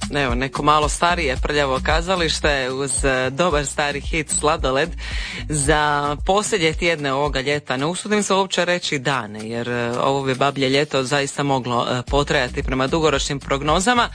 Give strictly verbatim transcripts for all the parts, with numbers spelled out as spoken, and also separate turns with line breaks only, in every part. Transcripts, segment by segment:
evo, neko malo starije prljavo kazalište uz dobar stari hit Sladoled za posljednje tjedne ovoga ljeta. Ne usudim se uopće reći dane, jer ovo bi bablje ljeto zaista moglo potrajati prema dugoročnim prognozama,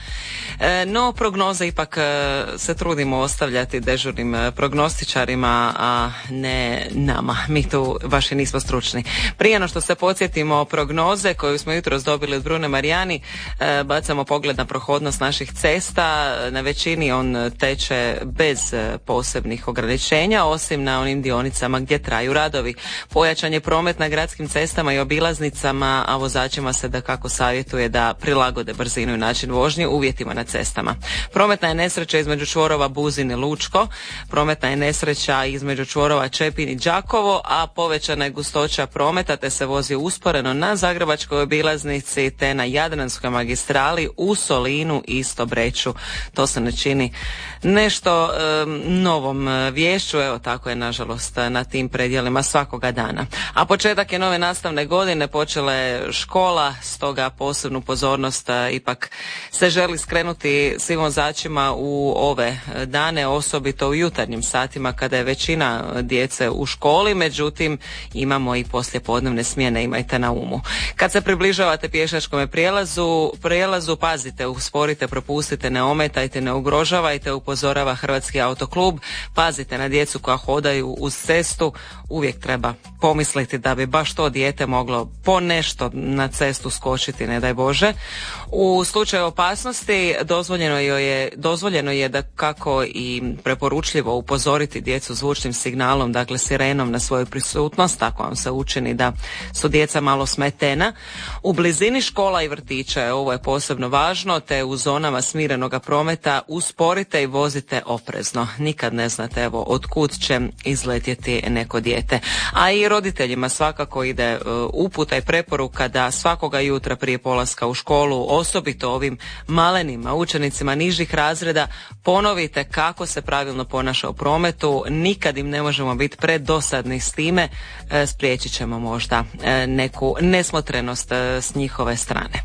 no prognoze ipak se trudimo ostavljati dežurnim prognostičarima, a ne nama. Mi tu baš i nismo stručni. Prije no što se podsjetimo prognoze koju smo jutros dobili od Brune Marijani, bacamo pogled na prohodnost naših cesta. Na većini on teče bez posebnih ograničenja, osim na onim dionicama gdje traju radovi. Pojačan je promet na gradskim cestama i obilaznicama, a vozačima se dakako savjetuje da prilagode brzinu i način vožnje uvjetima na cestama. Prometna je nesreća između čvorova Buzin i Lučko, prometna je nesreća između čvorova Čepin i Đakovo, a povećana je gustoća prometa te se vozi usporeno na Zagrebačkoj obilaznici te na Jadranskoj magistrali u Solinu i Stobreču. To se ne čini nešto e, novom viješću, evo tako je nažalost na tim predjelima svakoga dana. A početak je nove nastavne godine, počela je škola, stoga posebnu pozornost a, ipak se želi skrenuti svim vozačima u ove dane, osobito u jutarnjim satima kada je većina djece u školi, međutim imamo i poslijepodnevne smjene, imajte na umu. Kad se približavate pješačkom prijelazu, prijelazu pazite, usporite, propustite, ne ometajte, ne ugrožavajte, upozorava Hrvatski autoklub. Pazite na djecu koja hodaju uz cestu, uvijek treba pomisliti da bi baš to dijete moglo po nešto na cestu skočiti, ne daj Bože. U slučaju opasnosti dozvoljeno je, dozvoljeno je da kako i preporučljivo upozoriti djecu zvučnim signalom, dakle sirenom, na svoju prisutnost, ako vam se učini da su djeca malo smetena. U blizini škola i vrtića, ovo je posebno važno, te u zonama smirenoga prometa usporite i vozite oprezno. Nikad ne znate evo od kud će izletjeti neko dijete. A i roditeljima svakako ide uh, uputa i preporuka da svakoga jutra prije polaska u školu, osobito ovim malenima učenicima nižih razreda, ponovite kako se pravilno ponaša u prometu. Nikad im ne možemo biti predosadni s time, e, spriječit ćemo možda e, neku nesmotrenost e, s njihove strane.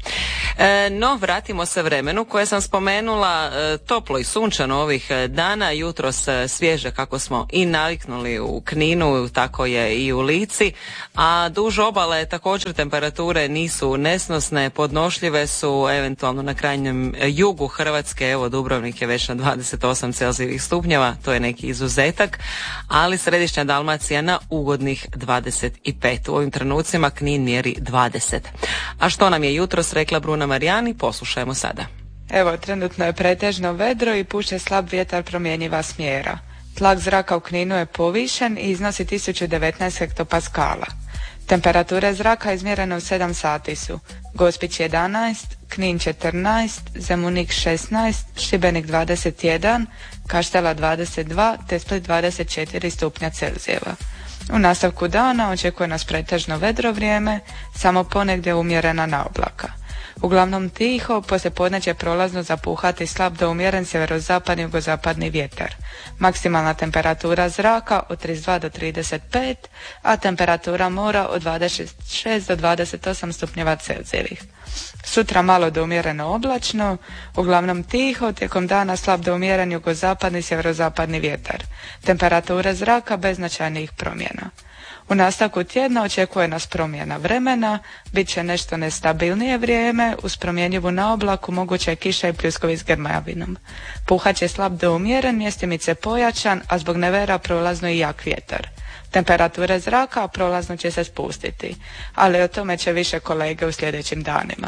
E, no, vratimo se vremenu koje sam spomenula, e, toplo i sunčano ovih dana, jutros e, svježe kako smo i naviknuli u Kninu, tako je i u Lici, a duž obale također temperature nisu nesnosne, podnošljive su eventualno na krajnjem jugu Hrvatske, evo Dubrovnik je već na dvadeset osam celzijevih stupnjeva, to je neki izuzetak, ali središnja Dalmacija na ugodnih dvadeset pet. U ovim trenucima Knin mjeri dvadeset. A što nam je jutros rekla Bruna Marijani, poslušajmo sada.
Evo, trenutno je pretežno vedro i puše slab vjetar promjenjiva smjera. Tlak zraka u Kninu je povišen i iznosi tisuću devetnaest hektopaskala. Temperature zraka izmjerene u sedam sati su Gospić jedanaest, Knin četrnaest, Zemunik šesnaest, Šibenik dvadeset jedan, Kaštela dvadeset dva te Split dvadeset četiri stupnja Celzijeva. U nastavku dana očekuje nas pretežno vedro vrijeme, samo ponegdje umjerena naoblaka. Uglavnom tiho, poslijepodne će prolazno zapuhati slab do umjeren sjeverozapadni jugozapadni vjetar. Maksimalna temperatura zraka od trideset dva do trideset pet, a temperatura mora od dvadeset šest do dvadeset osam stupnjeva Celzijevih. Sutra malo do umjereno oblačno, uglavnom tiho, tijekom dana slab do umjeren jugozapadni sjeverozapadni vjetar. Temperatura zraka bez značajnijih promjena. U nastavku tjedna očekuje nas promjena vremena, bit će nešto nestabilnije vrijeme, uz promjenjivu naoblaku moguća je kiša i pljuskovi s grmavinom. Puhat će slab do umjeren, mjestimice pojačan, a zbog nevera prolazno i jak vjetar. Temperature zraka prolazno će se spustiti, ali o tome će više kolege u sljedećim danima.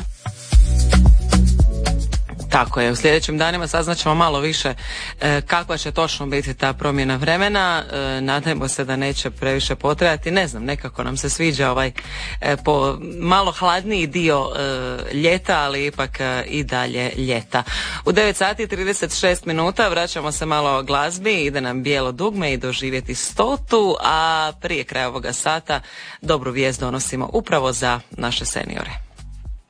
Tako je, u sljedećim danima saznaćemo malo više e, kakva će točno biti ta promjena vremena. E, nadajmo se da neće previše potrajati. Ne znam, nekako nam se sviđa ovaj e, po malo hladniji dio e, ljeta, ali ipak e, i dalje ljeta. U devet sati i trideset šest minuta vraćamo se malo glazbi, ide nam Bijelo dugme i doživjeti stotu, a prije kraja ovoga sata dobru vijest donosimo upravo za naše seniore.